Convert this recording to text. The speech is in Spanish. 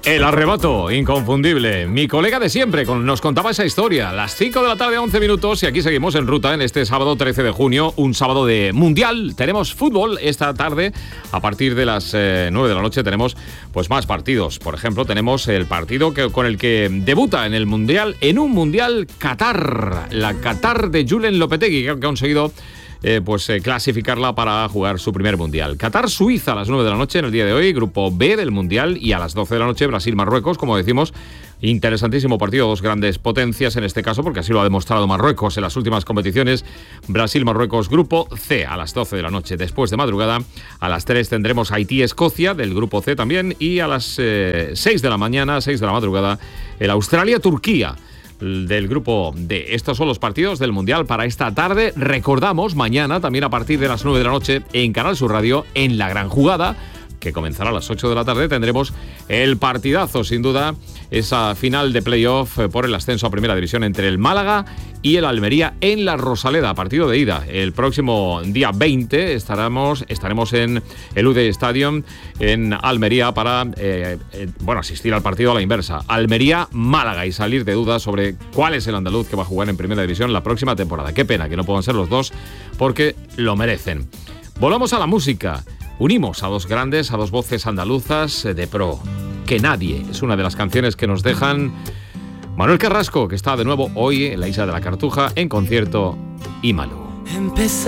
El arrebato, inconfundible. Mi colega de siempre nos contaba esa historia. Las 5 de la tarde, 11 minutos, y aquí seguimos en ruta en este sábado 13 de junio, un sábado de mundial. Tenemos fútbol esta tarde. A partir de las 9 de la noche tenemos pues más partidos. Por ejemplo, tenemos el partido con el que debuta en el mundial, en un mundial Qatar. La Qatar de Julen Lopetegui, que ha conseguido clasificarla para jugar su primer mundial. Qatar-Suiza a las 9 de la noche en el día de hoy, grupo B del mundial, y a las 12 de la noche Brasil-Marruecos, como decimos, interesantísimo partido, dos grandes potencias en este caso, porque así lo ha demostrado Marruecos en las últimas competiciones. Brasil-Marruecos, grupo C, a las 12 de la noche. Después de madrugada, a las 3 tendremos Haití-Escocia, del grupo C también, y a las 6 de la mañana, 6 de la madrugada, el Australia-Turquía, del grupo D. Estos son los partidos del Mundial para esta tarde. Recordamos, mañana, también a partir de las 9 de la noche, en Canal Sur Radio, en La Gran Jugada, que comenzará a las 8 de la tarde, tendremos el partidazo, sin duda, esa final de playoff por el ascenso a Primera División entre el Málaga y el Almería en la Rosaleda, partido de ida. El próximo día 20 estaremos en el UD Stadium en Almería para asistir al partido a la inversa, Almería-Málaga, y salir de dudas sobre cuál es el andaluz que va a jugar en Primera División la próxima temporada. Qué pena que no puedan ser los dos, porque lo merecen. Volvamos a la música. Unimos a dos grandes, a dos voces andaluzas de pro. Que nadie es una de las canciones que nos dejan Manuel Carrasco, que está de nuevo hoy en la Isla de la Cartuja en concierto, y Malú.